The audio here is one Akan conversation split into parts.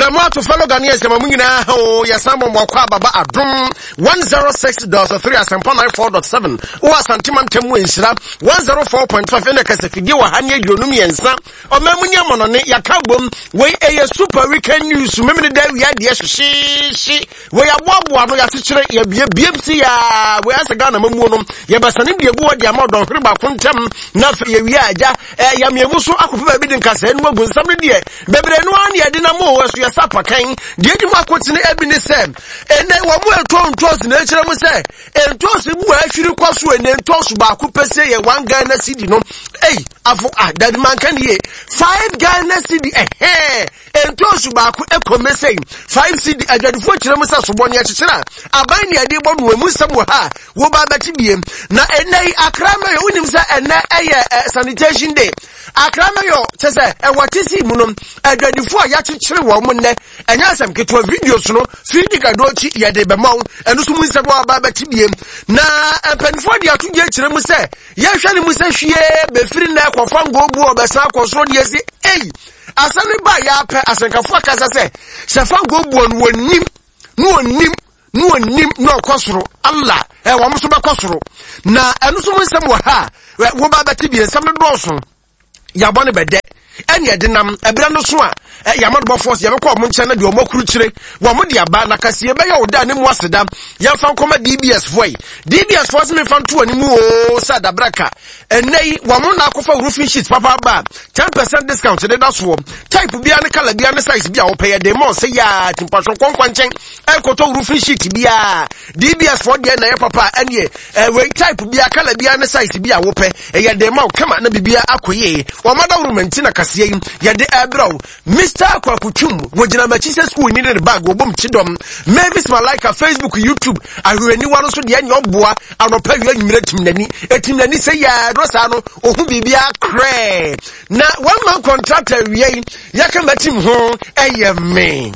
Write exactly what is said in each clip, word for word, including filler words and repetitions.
Jama to follow Ghanaians Mamina ho Yasamo Mwakwa Baba Adum one oh six point three Asampa ninety-four point seven o Asantiman Temu Insira one oh four point five ene kasafidi wa hanye dionumi ensa o memunya monone yakabom we eye super weekend news memene da wi ade hyehyehye we aboabo no yakyekere ya biebsi ya we asaga na mamu no ye basane de egu odi amodon hwere ba kontem na fe ye wi aja ya miemu so akofa bi de nkasa enu agunsam ne de bebre no an ye de na mo so ya sapa kan de edi mu akotine ebi ne sem ene wo mu etontos na ekere mu se entos bu ahwiri kwaso ene entos ba ko pese ye one Ghana cedi no eh afo ah that man can ye five Ghana cedi eh eh entos ba ko ekomese five cedi adwadifo kire mu se so ne akyekyere aban ne ade bonu emu sem wo ha wo ba beti biem na ene akrama yo unim se ene eye sanitation day akrama yo chese e watisi mu no adwadifo ya kyekyere wo mu ne enya asem ketwa videos no fidi kadochi ye de be maw enu so mu se bo ba beti biem na empanifo de atu je kire mu se ye hwe ne mu se hwie be firi na ekofo ngobu obesa akosoro de esi ei asani ba ya pe asenkafo akasa se se fa ngobu no wonim no wonim no wonim no kosoro Allah e wo mo so be kosoro na enu so mu se mo ha wo ba beti biem se me do so ya bone bede eni edinam ebra no so a yamado force yabekọ mo nche na de omokuru kire wo mo de aba na kase be ya oda ne mu aseda ya fa nkoma D B S foi D B S force me fa nto ani mu o sada braka enei wo mo na akofa roofing sheet papa ba ten percent discount de da so type bia ne kala bia ne size bia wo pay de mo se ya timpaso kwankwanchen ekoto roofing sheet bia D B S for de na ya papa ene we type bia kala bia ne size bia wo pay e ya de mo kama na bibia akoye wo mada roomment na kase yi ya de ebro Mister Kwakuchum wojina machise school ni ne bag obom chidom Mavis Malaika Facebook YouTube ahwani wano so de anyoboa anopa wi anyimira timnani etimnani se ya rosa no ohu bibia kre na one man contractor wi yaka matim ho eyeme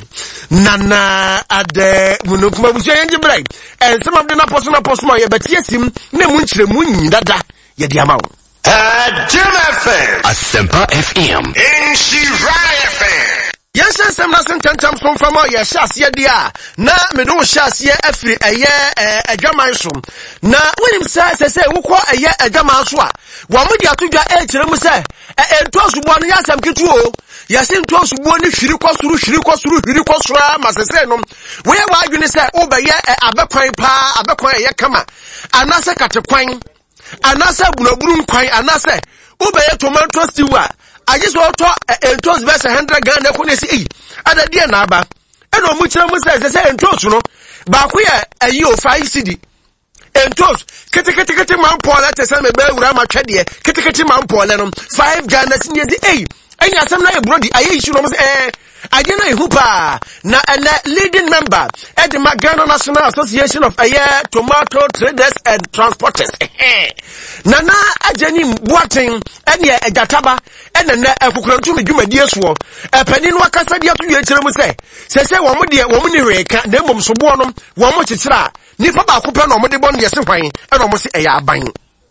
nana ade munokuma buso yenje brai and some of the na personal personal ye betiesim na mu nkyire mu nyidada ye de amawo Uh, Jim F M. Asempa F M. In Shirai F M. Yes, some listen ten times from from your shassia dia. Na me do shassia every a year a gaman so. Na when him say say who call a year a gaman so. Wa mo dia to dwa e kire mu say e to so bo no yasam kitu o. Yasin to so bo ni hwiri kwasuru hwiri kwasuru hwiri kwasura masese no. We wa adwene say o be ye abekwan pa abekwan ye kama. Anase katekwan anase bunaburu nkwan anase ubeye tomato stew a ajiso to entos verse one hundred Ghana ko nesi eh adade na aba e no mu kire mu se se entos no ba ko ye ayi o five cedi entos kete kete kete man pola te se me ba wura ma twede kete kete man pola no five Ghana si nesi eh enya asem na e brody ayi isu no mu se eh Agena Ihupa na a leading member at the Ghana National Association of Air Tomato Traders and Transporters. Nana Ajeni Boating and ye a Gataba and a Kukurantu Juma Sword. A penny wakasa dia to you say. Say one with the woman reka, then Mom Sobonum, one much it's ra. Nipa Kupan or Modibon Yasupine and almost a yabang.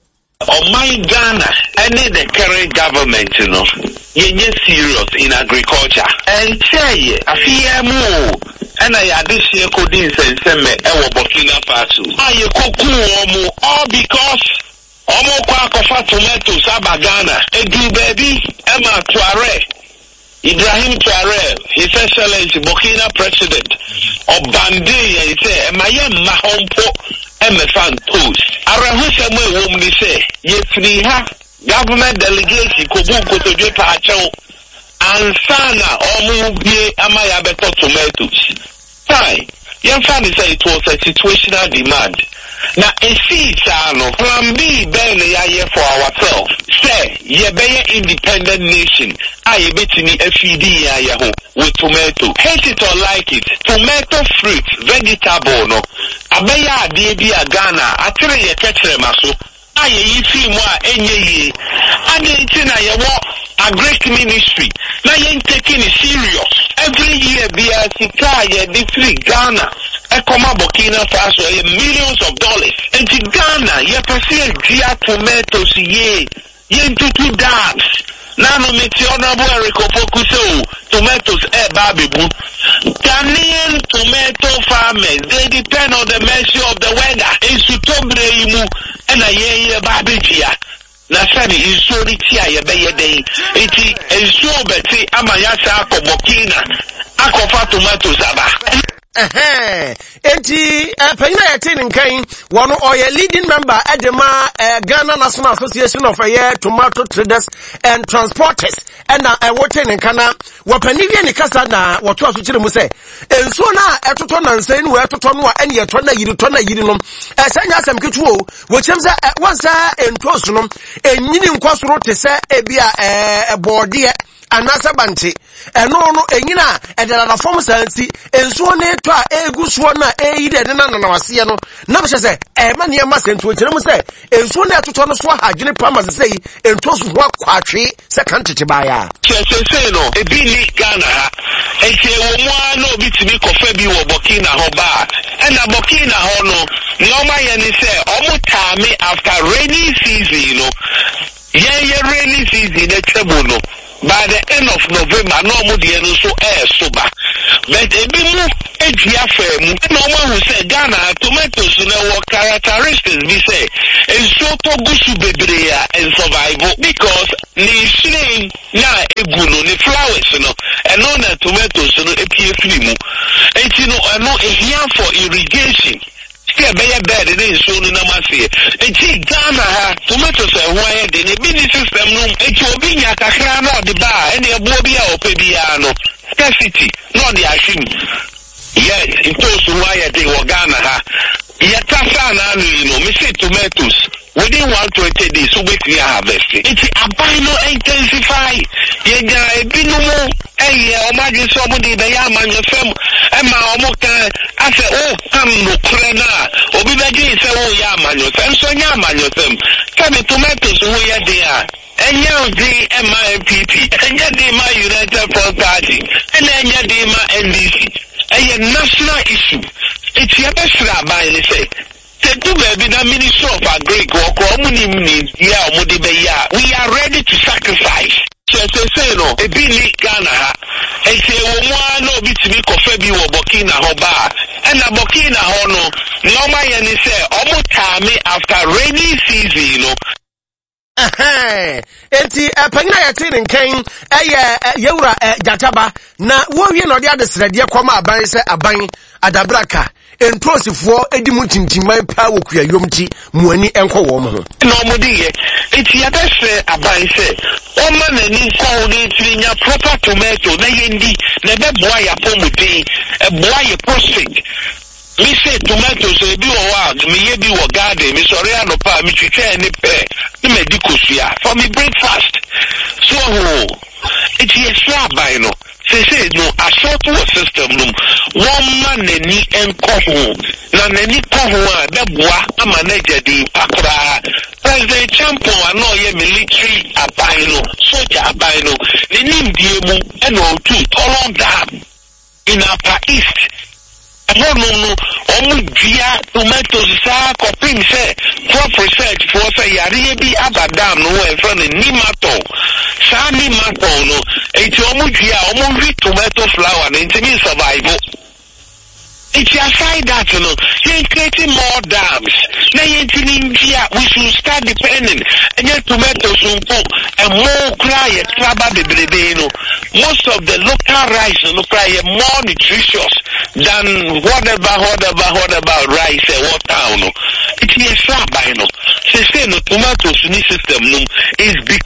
On my Ghana, any the current government, you know, you're serious in agriculture. And say, I fear more. And I had this year coding and send me a Burkina Faso. I cook all because Omo Kwaka tomatoes, Abagana, Edu baby, Emma Tuare, Ibrahim Tuare, His Excellency Burkina President, or Bandi, he said, Mayam Mahompo. M F N post. Arahusa mwe womni se yefri ha government delegation kobu kotoje pacho ansana omu bie ama ya beto tomatoes. Fine. Yemfa ni say it was a situational demand. Na esi ano plan B ben ya ye for ourselves. Say ye be independent nation. Aye betini F E D ya ye ho with tomato. Hate it or like it. Tomato fruit, vegetable no. Abeya ade bi a Ghana atere ye ketere maso. Aye yi fi mu a enye yi. Ade nti na ye wo agric ministry. Na ye taking it serious. Every year be a sika ye di free Ghana. Ekoma Burkina Faso ye millions of dollars. And to Ghana ye perceive dia tomatoes ye. Ye ntutu dance. Nano meti honorable Eric Opokuso tomatoes e babebu. Ghanaian tomato farmers, they depend on the mercy of the weather. In Sutobreimu, and a year barbecue. Nasani is so tia ye be ye day. Iti is so betty amayasa ko bokina. Akofa tomato saba. Eh, enti panyina yete nkan wono oye leading member edema Ghana National Association of Air Tomato Traders and Transporters and na wote nkan na wapaniwie ne kasa na woto aso kire mu se enso na etoto na nsan we etoto no a ene yeto na yiri to na yiri no esanya asem ketuo wo chem se wansa entoso no enyini nkosoro te se ebia eh boardie anasa banti eno no enyina edela na form santi enso na eto a egusuo na eyide de na na wase no na be se e ma ne ma sentu kire mu se enso na etoto no so hagene pama se sei entoso ho akwatwe se kantete baya se no ebi ni Ghana ha ese wo mu ano bi timi kofa bi wo Burkina ho ba na Burkina ho no ni o ma ye ni se o mu tame after rainy season no ye ye rainy season de treble no by the end of November no mo de no so eh soba but ebi mu ejia fam no mo hu say Ghana tomatoes no wo characteristics bi say enso to gusu bebre and survival because ni shine na egu no ni flowers no and no na tomatoes no epie free mu enti no no ehia for irrigation. Still be a bed in so no masi. Enti Ghana ha tomatoes e ho aye de ne bi ni system no enti obi nya kakra na de ba e na ebuo bi a opebia no scarcity no de ahim. Yes, it was why they were Ghana ha. Yetasa na anu you know, me say tomatoes within one hundred twenty days so we clear harvest. It's abino intensify. Yega ebinumu eh o ma je so mo de be ya amanyofem e ma o mo kan ase o kam no kre na obi be je se o ya amanyofem so nya amanyofem kan tomatoes wo ye de a enya di M I P P enya di ma United Front Party enya di ma N D C a national issue. It's your best rabbi, they say. They do baby the Minister of Agri we are ready to sacrifice. So say no, a bini Ghana, and say one no bit to be coffee or Burkina Hoba, and a Burkina Hono, no my and say almost time after rainy season, you know. Enti panyina yete nkan eye yewura jataba na wo wie no de adesrede kwama aban se aban adabraka entrosifo edimu tintimai pa wokuya yomti muani enko wo mo no modiye enti yabese aban se o ma nani ko ni tinya proper tomato na yendi na be boa ya pomudin e boa ye prostate. Me say tomatoes e bi wo wa me ye bi wo garden me sorry no pa me twetwe ni pe ni medikosia for me breakfast so ho it is slab by no say say no assault to system no one man ni enko ho na nani ko ho a be boa ama na jadi akra president champo ano ye military abaino soldier abaino ni nimdie mu e no tu tolong dam in upper east. No, no, no. Omu dia tomatoes sa kopim se crop research for say yari bi abadam no e friend ni mato. Sa ni mato no. Eti omu dia omu ri tomato flower na ntimi survival. It's aside that, you know, you're creating more dams. Now you're in India, we should start depending. And your tomatoes will go and more cry a traba de brebeno. Most of the local rice will cry more nutritious than whatever, whatever, whatever rice and water. It's a slab, you know. They say no tomatoes in this system is because